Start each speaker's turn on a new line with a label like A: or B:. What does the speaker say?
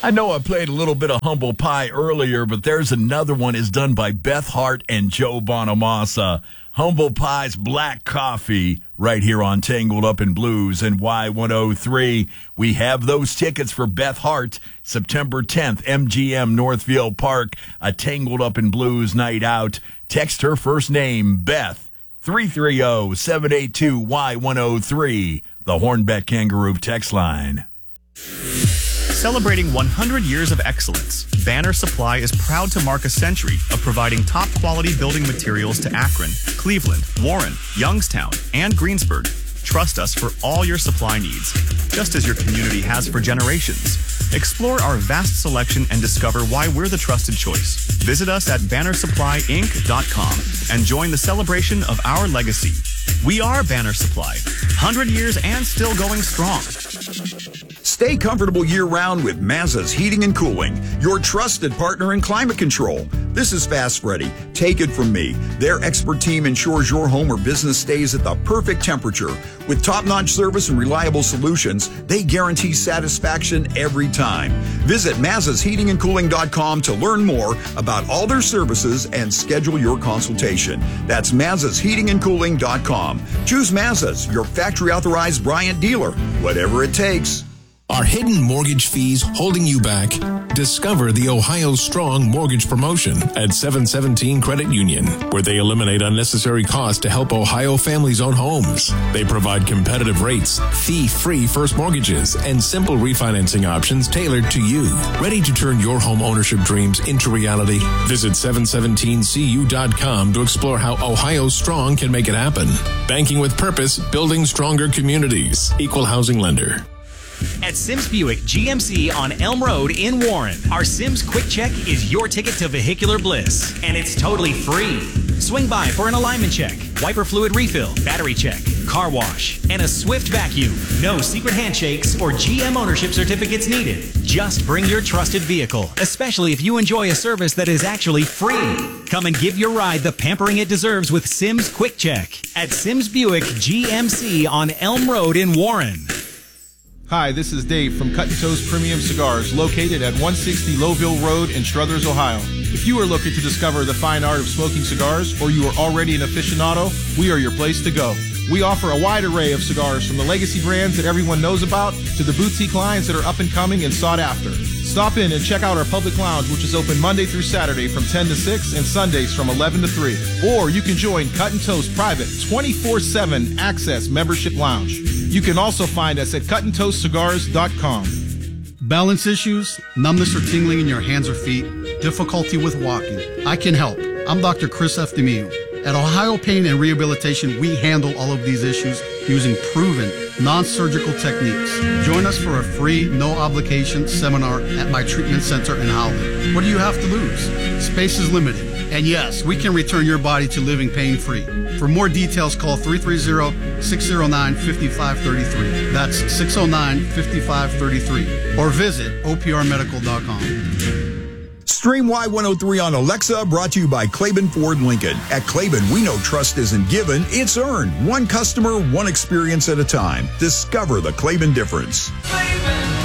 A: I know I played a little bit of Humble Pie earlier, but there's another one is done by Beth Hart and Joe Bonamassa. Humble Pie's Black Coffee right here on Tangled Up in Blues and Y103. We have those tickets for Beth Hart, September 10th, MGM Northfield Park, a Tangled Up in Blues night out. Text her first name, Beth, 330-782-Y103, the Hornbeck Kangaroo text line.
B: Celebrating 100 years of excellence, Banner Supply is proud to mark a century of providing top-quality building materials to Akron, Cleveland, Warren, Youngstown, and Greensburg. Trust us for all your supply needs, just as your community has for generations. Explore our vast selection and discover why we're the trusted choice. Visit us at bannersupplyinc.com and join the celebration of our legacy. We are Banner Supply, 100 years and still going strong.
C: Stay comfortable year-round with Mazza's Heating and Cooling, your trusted partner in climate control. This is Fast Freddy. Take it from me. Their expert team ensures your home or business stays at the perfect temperature. With top-notch service and reliable solutions, they guarantee satisfaction every time. Visit MazzasHeatingandCooling.com to learn more about all their services and schedule your consultation. That's MazzasHeatingandCooling.com. Choose Mazza's, your factory-authorized Bryant dealer, whatever it takes.
D: Are hidden mortgage fees holding you back? Discover the Ohio Strong Mortgage Promotion at 717 Credit Union, where they eliminate unnecessary costs to help Ohio families own homes. They provide competitive rates, fee-free first mortgages, and simple refinancing options tailored to you. Ready to turn your home ownership dreams into reality? Visit 717cu.com to explore how Ohio Strong can make it happen. Banking with purpose, building stronger communities. Equal housing lender.
E: At Sims Buick GMC on Elm Road in Warren, our Sims Quick Check is your ticket to vehicular bliss, and it's totally free. Swing by for an alignment check, wiper fluid refill, battery check, car wash, and a swift vacuum. No secret handshakes or GM ownership certificates needed. Just bring your trusted vehicle, especially if you enjoy a service that is actually free. Come and give your ride the pampering it deserves with Sims Quick Check at Sims Buick GMC on Elm Road in Warren.
F: Hi, this is Dave from Cut & Toast Premium Cigars, located at 160 Lowville Road in Struthers, Ohio. If you are looking to discover the fine art of smoking cigars, or you are already an aficionado, we are your place to go. We offer a wide array of cigars, from the legacy brands that everyone knows about to the boutique lines that are up and coming and sought after. Stop in and check out our public lounge, which is open Monday through Saturday from 10 to 6 and Sundays from 11 to 3. Or you can join Cut & Toast private 24/7 access membership lounge. You can also find us at cutandtoastcigars.com.
G: Balance issues, numbness or tingling in your hands or feet, difficulty with walking. I can help. I'm Dr. Chris Efthimiou. At Ohio Pain and Rehabilitation, we handle all of these issues using proven, non-surgical techniques. Join us for a free, no-obligation seminar at my treatment center in Howland. What do you have to lose? Space is limited. And yes, we can return your body to living pain-free. For more details, call 330-609-5533. That's 609-5533. Or visit oprmedical.com.
C: Stream Y103 on Alexa, brought to you by Claiborne Ford Lincoln. At Claiborne, we know trust isn't given, it's earned. One customer, one experience at a time. Discover the Claiborne difference.
H: Claiborne.